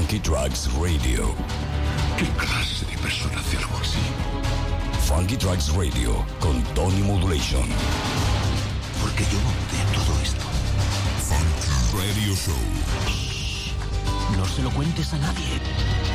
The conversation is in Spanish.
Funky Tracks Radio. ¿Qué clase de persona hace algo así? Funky Tracks Radio con Tony Modulation. Porque yo monté todo esto. Funky Radio Show. No se lo cuentes a nadie.